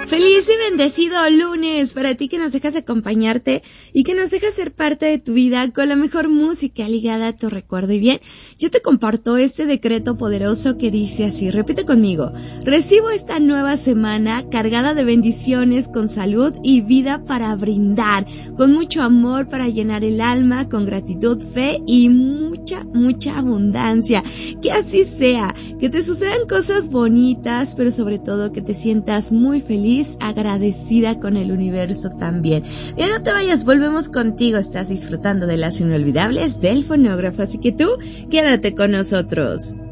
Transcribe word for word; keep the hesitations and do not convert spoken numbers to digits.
Feliz y bendecido lunes para ti que nos dejas acompañarte y que nos dejas ser parte de tu vida con la mejor música ligada a tu recuerdo. Y bien, yo te comparto este decreto poderoso que dice así, repite conmigo: recibo esta nueva semana cargada de bendiciones, con salud y vida para brindar, con mucho amor para llenar el alma, con gratitud, fe y mucha, mucha abundancia. Que así sea, que te sucedan cosas bonitas, pero sobre todo que te sientas muy feliz, agradecida con el universo también. Ya no te vayas, volvemos contigo. Estás disfrutando de las inolvidables del fonógrafo, así que tú quédate con nosotros.